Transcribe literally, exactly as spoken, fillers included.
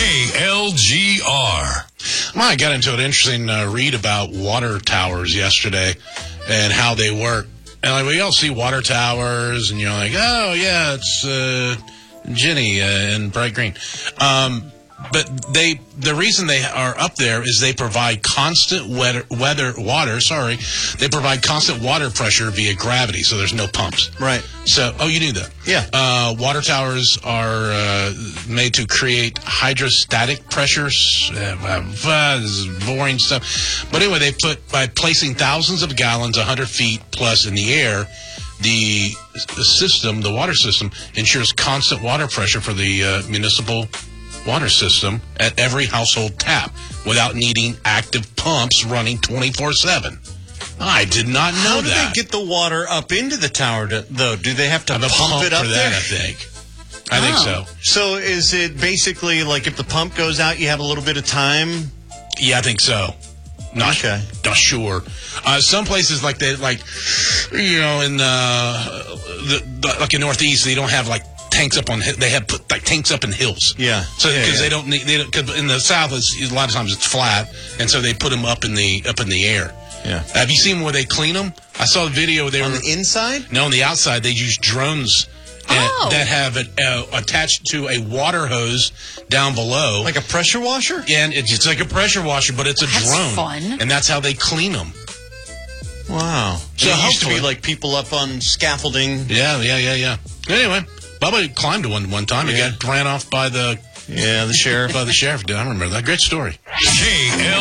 K L G R. Well, I got into an interesting uh, read about water towers yesterday and how they work. And like, we all see water towers, and you're like, oh, yeah, it's uh, Ginny uh, in bright green. Um, but they, the reason they are up there is they provide constant weather, weather, water, sorry, they provide constant water pressure via gravity, so there's no pumps. Right. So, oh, you knew that. Yeah. Uh, water towers are uh, made to create hydrostatic pressures. Uh, uh, this is boring stuff. But anyway, they put, by placing thousands of gallons, one hundred feet plus in the air, the system, the water system, ensures constant water pressure for the uh, municipal water system at every household tap without needing active pumps running twenty-four seven. I did not know How do that. they get the water up into the tower, to, though? Do they have to I have a pump, pump it up for there? that, I think. I think Oh. so. So is it basically like if the pump goes out, you have a little bit of time? Yeah, I think so. Not, Okay. not sure. Uh, some places like they like, you know, in uh, the, the like in Northeast, they don't have like tanks up on. They have put like tanks up in hills. Yeah. So because yeah, yeah. they don't need, they don't, cause in the South, it's, a lot of times it's flat, and so they put them up in the up in the air. Yeah. Have you seen where they clean them? I saw a video where they On were the inside? no on the outside. They use drones. And, Oh. that have it uh, attached to a water hose down below. Like a pressure washer? Yeah, and it's, it's like a pressure washer, but it's a That's drone. fun. And that's how they clean them. Wow. So Yeah, it used to be hopefully. like people up on scaffolding. Yeah, yeah, yeah, yeah. Anyway, Bubba climbed to one one time. He Yeah. got ran off by the Yeah, the sheriff. by the sheriff. Dude, I remember that. Great story. K L